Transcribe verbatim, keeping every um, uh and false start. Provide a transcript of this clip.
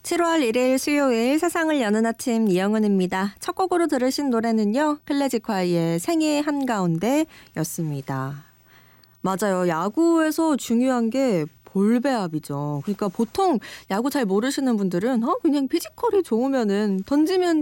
칠월 일일 수요일 세상을 여는 아침 이영은입니다. 첫 곡으로 들으신 노래는요. 클래식화의 생애 한가운데였습니다. 맞아요. 야구에서 중요한 게 볼배합이죠. 그러니까 보통 야구 잘 모르시는 분들은 어 그냥 피지컬이 좋으면은 던지면